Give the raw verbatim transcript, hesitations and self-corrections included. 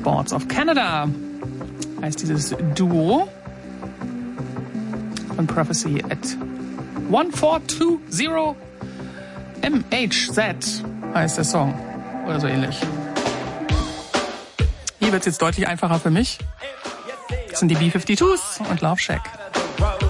Boards of Canada heißt dieses Duo von Prophecy at vierzehnhundertzweißig M H Z heißt der Song oder so ähnlich. Hier wird es jetzt deutlich einfacher für mich. Das sind die B fünfundfünfzigers und Love Shack.